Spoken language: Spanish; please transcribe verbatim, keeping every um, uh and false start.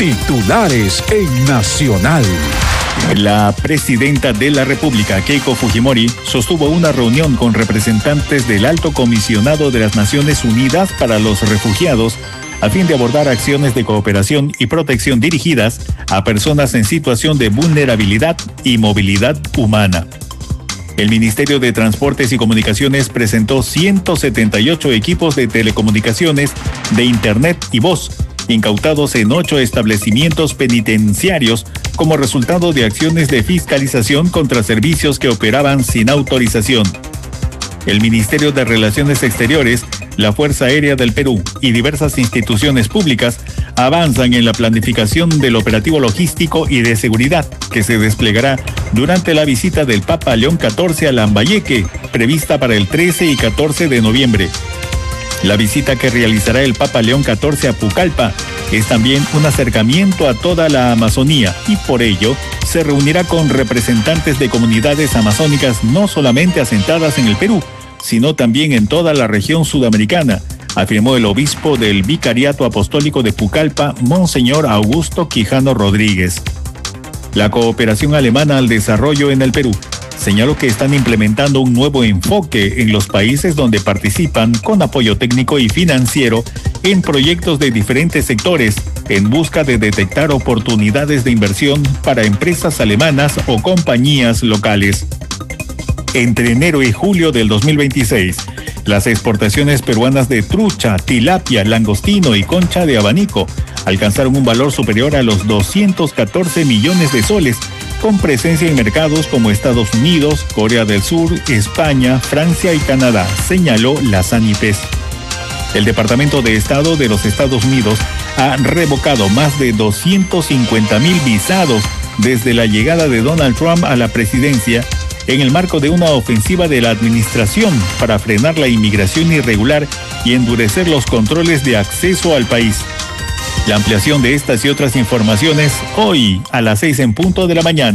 Titulares en Nacional. La presidenta de la República, Keiko Fujimori, sostuvo una reunión con representantes del Alto Comisionado de las Naciones Unidas para los Refugiados a fin de abordar acciones de cooperación y protección dirigidas a personas en situación de vulnerabilidad y movilidad humana. El Ministerio de Transportes y Comunicaciones presentó ciento setenta y ocho equipos de telecomunicaciones, de Internet y voz, incautados en ocho establecimientos penitenciarios como resultado de acciones de fiscalización contra servicios que operaban sin autorización. El Ministerio de Relaciones Exteriores, la Fuerza Aérea del Perú y diversas instituciones públicas avanzan en la planificación del operativo logístico y de seguridad que se desplegará durante la visita del Papa León catorce a Lambayeque, prevista para el trece y catorce de noviembre. La visita que realizará el Papa León catorce a Pucallpa es también un acercamiento a toda la Amazonía y por ello se reunirá con representantes de comunidades amazónicas no solamente asentadas en el Perú, sino también en toda la región sudamericana, afirmó el obispo del Vicariato Apostólico de Pucallpa, Monseñor Augusto Quijano Rodríguez. La cooperación alemana al desarrollo en el Perú señaló que están implementando un nuevo enfoque en los países donde participan con apoyo técnico y financiero en proyectos de diferentes sectores en busca de detectar oportunidades de inversión para empresas alemanas o compañías locales. Entre enero y julio del dos mil veintiséis, las exportaciones peruanas de trucha, tilapia, langostino y concha de abanico alcanzaron un valor superior a los doscientos catorce millones de soles, con presencia en mercados como Estados Unidos, Corea del Sur, España, Francia y Canadá, señaló la Sanipes. El Departamento de Estado de los Estados Unidos ha revocado más de doscientos cincuenta mil visados desde la llegada de Donald Trump a la presidencia en el marco de una ofensiva de la administración para frenar la inmigración irregular y endurecer los controles de acceso al país. La ampliación de estas y otras informaciones hoy a las seis en punto de la mañana.